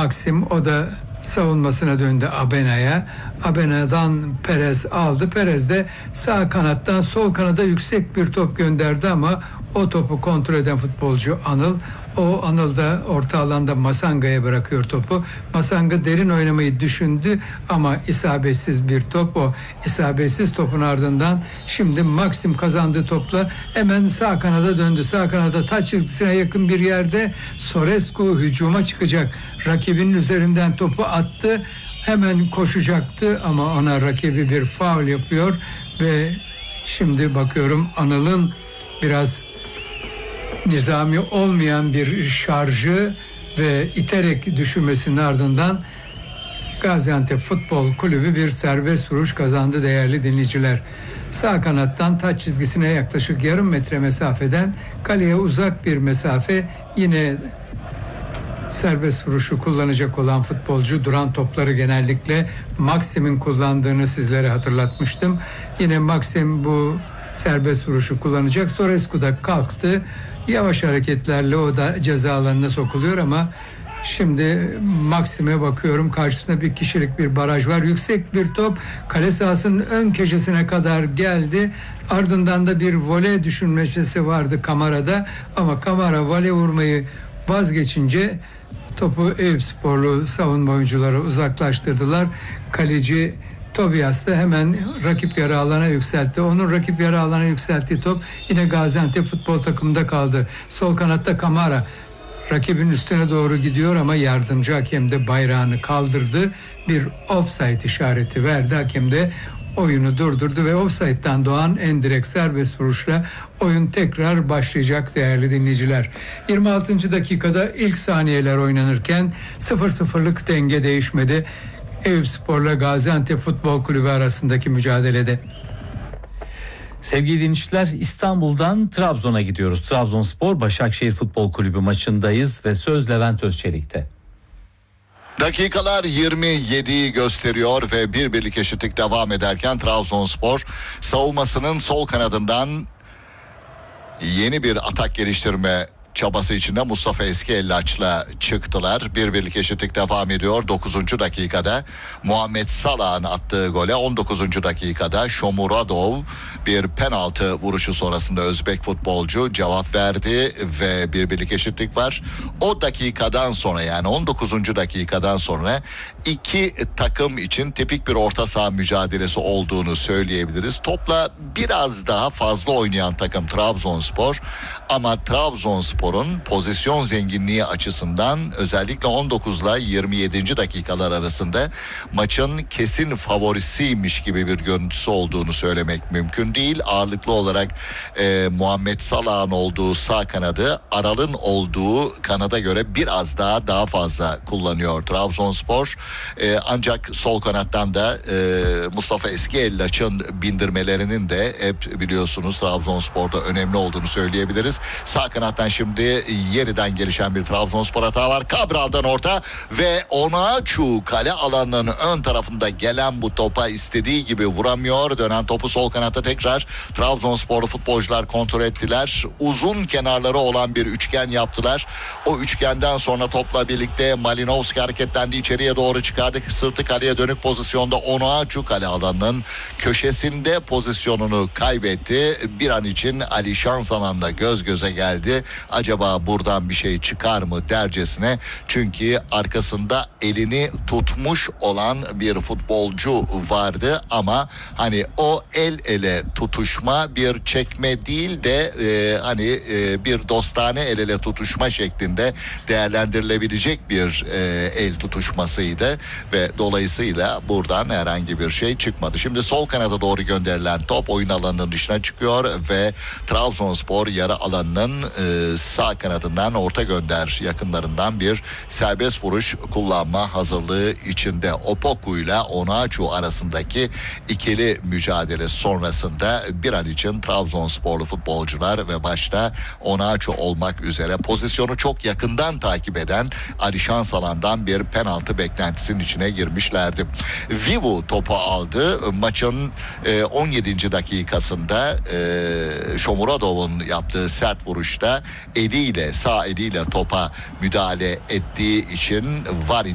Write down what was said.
Maxim, o da savunmasına döndü Abena'ya. Abena'dan Perez aldı. Perez de sağ kanattan sol kanada yüksek bir top gönderdi ama o topu kontrol eden futbolcu Anıl. O Anıl da orta alanda Masanga'ya bırakıyor topu. Masanga derin oynamayı düşündü ama isabetsiz bir top. O isabetsiz topun ardından şimdi Maxim kazandığı topla hemen sağ kanada döndü. Sağ kanada taç çizgisine yakın bir yerde Sorescu hücuma çıkacak. Rakibinin üzerinden topu attı. Hemen koşacaktı ama ona rakibi bir faul yapıyor ve şimdi bakıyorum Anıl'ın biraz nizami olmayan bir şarjı ve iterek düşürmesinin ardından Gaziantep Futbol Kulübü bir serbest vuruş kazandı değerli dinleyiciler. Sağ kanattan taç çizgisine yaklaşık yarım metre mesafeden kaleye uzak bir mesafe, yine serbest vuruşu kullanacak olan futbolcu duran topları genellikle Maxim'in kullandığını sizlere hatırlatmıştım. Yine Maxim bu serbest vuruşu kullanacak. Sorescu da kalktı. Yavaş hareketlerle o da ceza alanına sokuluyor ama şimdi Maxim'e bakıyorum. Karşısında bir kişilik bir baraj var. Yüksek bir top kale sahasının ön köşesine kadar geldi. Ardından da bir voley düşünmesi vardı Kamara'da ama Kamara voley vurmayı vazgeçince topu Eyüpsporlu savunma oyuncuları uzaklaştırdılar. Kaleci Tobias da hemen rakip yarı alana yükseltti. Onun rakip yarı alana yükselttiği top yine Gaziantep futbol takımında kaldı. Sol kanatta Kamara rakibin üstüne doğru gidiyor ama yardımcı hakem de bayrağını kaldırdı. Bir offside işareti verdi. Hakem de oyunu durdurdu ve offside'dan doğan en direkt serbest vuruşla oyun tekrar başlayacak değerli dinleyiciler. 26. dakikada ilk saniyeler oynanırken 0-0'lık denge değişmedi. Eyüpspor'la Gaziantep Futbol Kulübü arasındaki mücadelede. Sevgili dinleyiciler, İstanbul'dan Trabzon'a gidiyoruz. Trabzonspor Başakşehir Futbol Kulübü maçındayız ve söz Levent Özçelik'te. Dakikalar 27'yi gösteriyor ve bir birlik eşitlik devam ederken Trabzonspor savunmasının sol kanadından yeni bir atak geliştirme çabası içinde Mustafa Eskiellaç'la çıktılar. Bir birlik eşitlik devam ediyor. 9. dakikada Muhammed Salah'ın attığı gole 19. dakikada Shomurodov bir penaltı vuruşu sonrasında Özbek futbolcu cevap verdi ve bir birlik eşitlik var. O dakikadan sonra, yani 19. dakikadan sonra iki takım için tipik bir orta saha mücadelesi olduğunu söyleyebiliriz. Topla biraz daha fazla oynayan takım Trabzonspor ama Trabzonspor'un pozisyon zenginliği açısından özellikle 19 ile 27. dakikalar arasında maçın kesin favorisiymiş gibi bir görüntüsü olduğunu söylemek mümkün değil. Ağırlıklı olarak Muhammed Salah'ın olduğu sağ kanadı Aral'ın olduğu kanada göre biraz daha fazla kullanıyor Trabzonspor. Ancak sol kanattan da Mustafa Eskiellaç'ın bindirmelerinin de hep biliyorsunuz Trabzonspor'da önemli olduğunu söyleyebiliriz. Sağ kanattan şimdi yeniden gelişen bir Trabzonspor hata var. Cabral'dan orta ve Onaçu kale alanının ön tarafında gelen bu topa istediği gibi vuramıyor. Dönen topu sol kanatta tekrar Trabzonsporlu futbolcular kontrol ettiler. Uzun kenarları olan bir üçgen yaptılar. O üçgenden sonra topla birlikte Malinovski hareketlendi, içeriye doğru çıkardı. Sırtı kaleye dönük pozisyonda Onaçu kale alanının köşesinde pozisyonunu kaybetti. Bir an için Ali Şansalan'la göz göze geldi. Acaba buradan bir şey çıkar mı dercesine, çünkü arkasında elini tutmuş olan bir futbolcu vardı ama hani o el ele tutuşma bir çekme değil de bir dostane el ele tutuşma şeklinde değerlendirilebilecek bir el tutuşmasıydı ve dolayısıyla buradan herhangi bir şey çıkmadı. Şimdi sol kanada doğru gönderilen top oyun alanının dışına çıkıyor ve Trabzonspor yarı alanının sağ kanadından orta gönder yakınlarından bir serbest vuruş kullanma hazırlığı içinde. Opoku ile Onaçu arasındaki ikili mücadele sonrasında bir an için Trabzonsporlu futbolcular ve başta Onaçu olmak üzere pozisyonu çok yakından takip eden Ali Şansalan'dan bir penaltı beklentisinin içine girmişlerdi. Vivu topu aldı. Maçın 17. dakikasında Shomurodov'un yaptığı sert vuruşta sağ eliyle topa müdahale ettiği için var